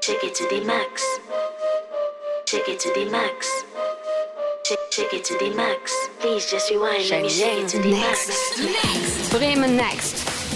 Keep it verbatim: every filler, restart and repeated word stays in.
Take it to the max. Take it to the max. Take, take it to the max. Please just rewind. Let me shake it to the max. Next. Bremen Next.